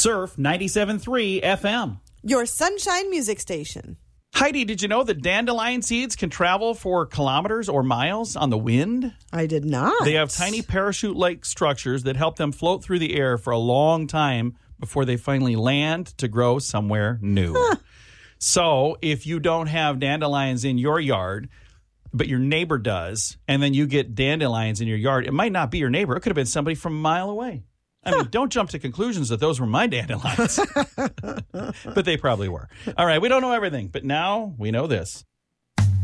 Surf 97.3 FM. Your sunshine music station. Heidi, did you know that dandelion seeds can travel for kilometers or miles on the wind? I did not. They have tiny parachute-like structures that help them float through the air for a long time before they finally land to grow somewhere new. So if you don't have dandelions in your yard, but your neighbor does, and then you get dandelions in your yard, it might not be your neighbor. It could have been somebody from a mile away. I mean, don't jump to conclusions that those were my dandelions. But they probably were. All right, we don't know everything, but now we know this.